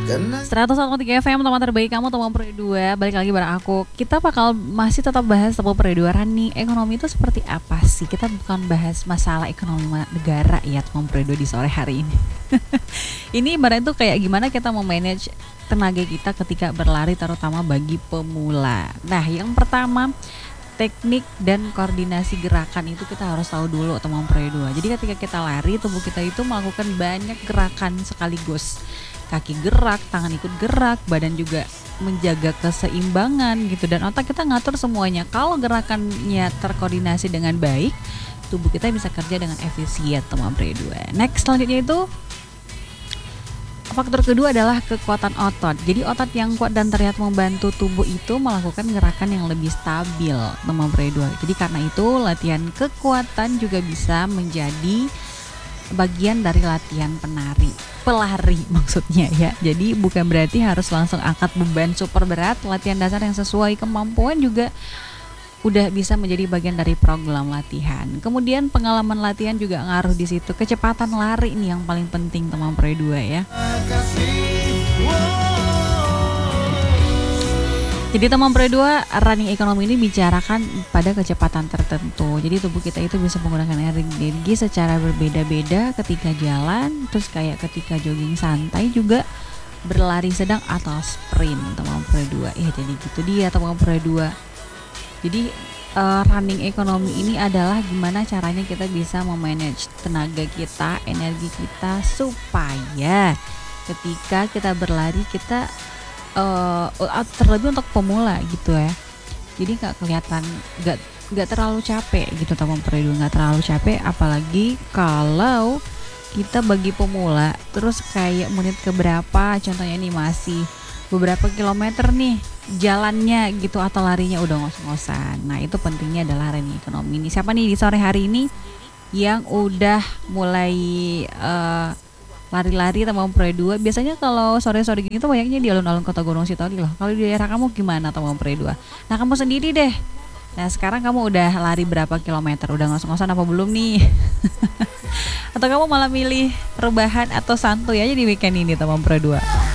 101.3 FM, teman terbaik kamu, teman Pro 2. Balik lagi bareng aku. Kita bakal masih tetap bahas teman Pro 2 running ekonomi itu seperti apa sih. Kita bukan bahas masalah ekonomi negara ya teman Pro 2 di sore hari ini. Ini ibaratnya tuh kayak gimana kita memanage tenaga kita ketika berlari, terutama bagi pemula. Nah, yang pertama, teknik dan koordinasi gerakan itu kita harus tahu dulu teman Pro 2. Jadi ketika kita lari, tubuh kita itu melakukan banyak gerakan sekaligus. Kaki gerak, tangan ikut gerak, badan juga menjaga keseimbangan gitu, dan otak kita ngatur semuanya. Kalau gerakannya terkoordinasi dengan baik, tubuh kita bisa kerja dengan efisien teman Pro 2. Next, selanjutnya itu faktor kedua adalah kekuatan otot. Jadi otot yang kuat dan terlihat membantu tubuh itu melakukan gerakan yang lebih stabil teman Pro 2. Jadi karena itu latihan kekuatan juga bisa menjadi bagian dari latihan pelari maksudnya ya. Jadi bukan berarti harus langsung angkat beban super berat. Latihan dasar yang sesuai kemampuan juga udah bisa menjadi bagian dari program latihan. Kemudian pengalaman latihan juga ngaruh di situ. Kecepatan lari ini yang paling penting teman Pro 2 ya. Jadi teman Pro 2, running ekonomi ini bicarakan pada kecepatan tertentu. Jadi tubuh kita itu bisa menggunakan energi secara berbeda-beda ketika jalan, terus kayak ketika jogging santai, juga berlari sedang atau sprint teman Pro 2. Ya jadi gitu dia teman Pro 2. Jadi running ekonomi ini adalah gimana caranya kita bisa memanage tenaga kita, energi kita, supaya ketika kita berlari kita terlebih untuk pemula gitu ya. Jadi nggak terlalu capek gitu teman Pro 2, nggak terlalu capek, apalagi kalau kita bagi pemula terus kayak menit keberapa, contohnya nih masih beberapa kilometer nih jalannya gitu atau larinya udah ngos-ngosan. Nah itu pentingnya adalah running ekonomi ini. Siapa nih di sore hari ini yang udah mulai lari-lari teman Pro 2? Biasanya kalau sore-sore gini tuh banyaknya di alun-alun Kota Gunung Sitoli loh. Kalau di daerah kamu gimana teman Pro 2? Nah kamu sendiri deh. Nah sekarang kamu udah lari berapa kilometer? Udah ngos-ngosan apa belum nih? Atau kamu malah milih rebahan atau santuy aja di weekend ini teman Pro 2?